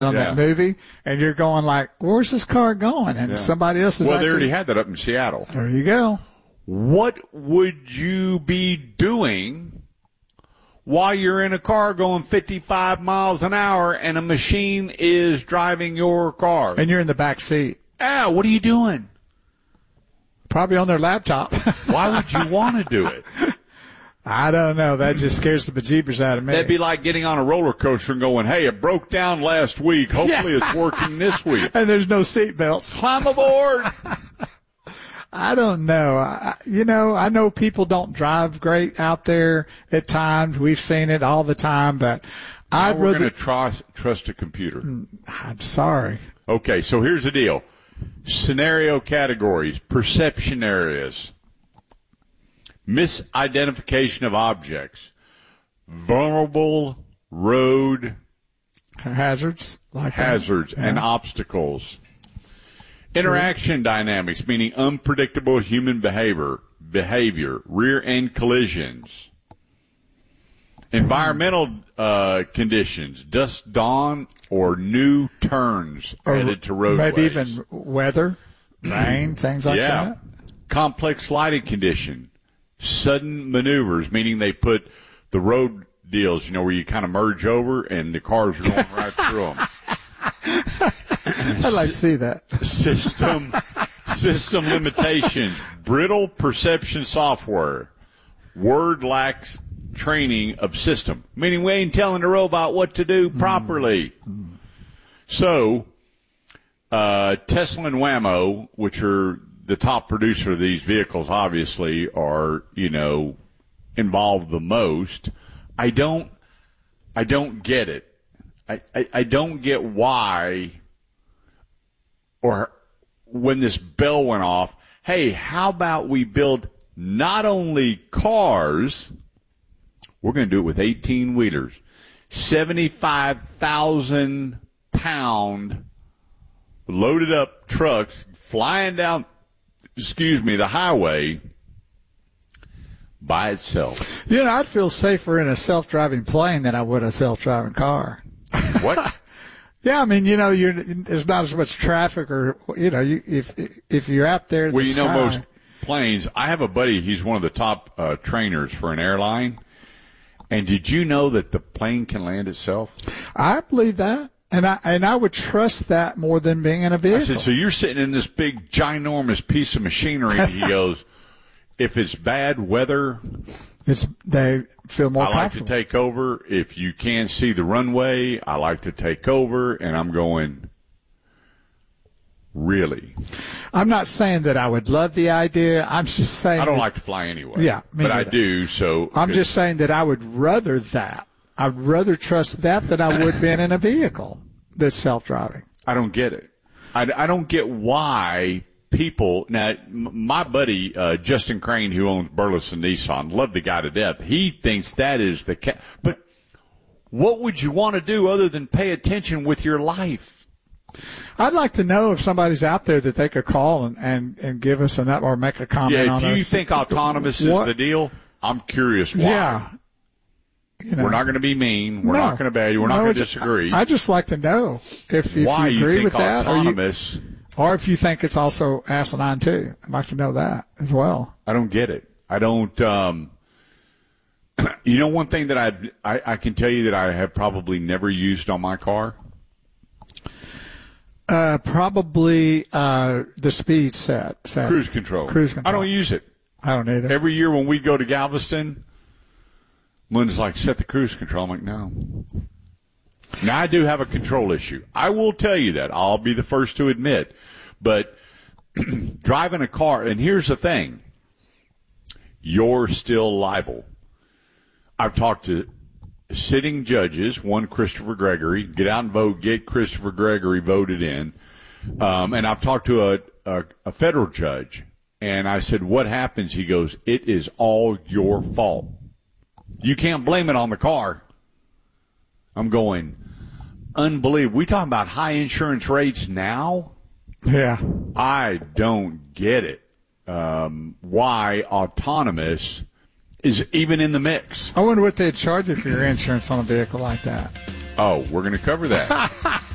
on that movie, and you're going like, where's this car going? And somebody else is Well, they already had that up in Seattle. There you go. What would you be doing while you're in a car going 55 miles an hour and a machine is driving your car? And you're in the back seat. What are you doing? Probably on their laptop. Why would you want to do it? I don't know. That just scares the bejeebers out of me. That'd be like getting on a roller coaster and going, hey, it broke down last week. Hopefully it's working this week. And there's no seat belts. Climb aboard. I don't know. I know people don't drive great out there at times. We've seen it all the time, but we're going to trust a computer. I'm sorry. Okay, so here's the deal. Scenario categories, perception areas, misidentification of objects, vulnerable road hazards, and obstacles, interaction dynamics, meaning unpredictable human behavior, rear end collisions, environmental conditions, dusk, dawn, or new turns headed to roadways. Maybe even weather, rain, things like that. Complex lighting condition, sudden maneuvers, meaning they put the road deals, where you kind of merge over and the cars are going right through them. I'd like to see that. System limitation, brittle perception software, word lacks training of system, meaning we ain't telling the robot what to do properly. So, Tesla and Waymo, which are the top producer of these vehicles, obviously, are, involved the most. I don't get it. I don't get why, or when this bell went off, hey, how about we build not only cars, we're going to do it with 18-wheelers, 75,000-pound loaded up trucks flying down, the highway by itself. I'd feel safer in a self-driving plane than I would a self-driving car. What? Yeah, I mean, there's not as much traffic, or if you're out there. In the sky, most planes. I have a buddy. He's one of the top trainers for an airline. And did you know that the plane can land itself? I believe that, and I would trust that more than being in a vehicle. I said, so you're sitting in this big, ginormous piece of machinery. And he goes, if it's bad weather, they feel more comfortable. I like to take over. If you can't see the runway, I like to take over. And I'm going, really? I'm not saying that I would love the idea. I'm just saying I don't like to fly anyway. Yeah, but I do. So I'm just saying that I would rather that. I'd rather trust that than I would being in a vehicle that's self-driving. I don't get it. I don't get why people. Now, my buddy Justin Crane, who owns Burleson Nissan, love the guy to death. He thinks that is the but what would you want to do other than pay attention with your life? I'd like to know if somebody's out there that they could call and give us or make a comment on us. Yeah, if you think autonomous is the deal, I'm curious why. Yeah. We're not going to be mean. We're not going to bad you. We're not going to disagree. I'd just like to know if you agree with that, or if you think it's also asinine too. I'd like to know that as well. I don't get it. I don't. One thing that I can tell you that I have probably never used on my car. Probably the speed set. Cruise control. I don't use it. I don't either. Every year when we go to Galveston, Linda's like, set the cruise control. I'm like, no. Now, I do have a control issue. I will tell you that. I'll be the first to admit. But driving a car, and here's the thing. You're still liable. I've talked to sitting judges, one Christopher Gregory, get out and vote, get Christopher Gregory voted in. And I've talked to a federal judge, and I said, what happens? He goes, it is all your fault. You can't blame it on the car. I'm going, unbelievable. We talking about high insurance rates now? Yeah. I don't get it. Why autonomous is even in the mix. I wonder what they'd charge you for your insurance on a vehicle like that. Oh, we're going to cover that.